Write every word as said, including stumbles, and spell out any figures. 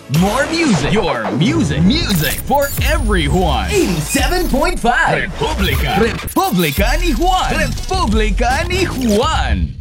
More music. Your music. Music for everyone. eighty-seven point five. Republica. Republica ni Juan. Republica ni Juan.